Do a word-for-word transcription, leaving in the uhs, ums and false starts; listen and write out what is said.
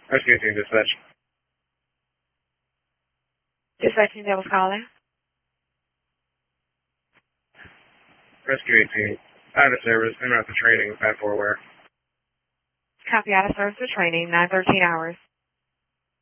Rescue eighteen, dispatch. Dispatching, that was calling. Rescue eighteen, out of service, en route to training, five four where? Copy, out of service for training, nine thirteen hours.